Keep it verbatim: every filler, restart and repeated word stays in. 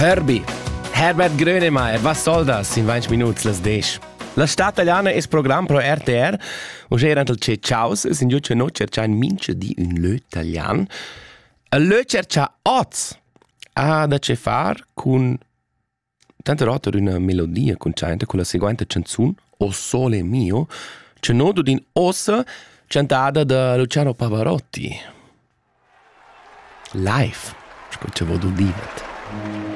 Herbie, Herbert Grönemeyer, was soll das in venti minuts las desch? La stat italiana es program pro R T R, o c'erano il che ciaus, sin giù che no cerca in mince di un lö italian. Il lö cerca oz ha da che far con tante rotte una melodia concente con la seguente canzone, O Sole Mio, che nodo din ossa cantata da Luciano Pavarotti. Live, ce vodo divet.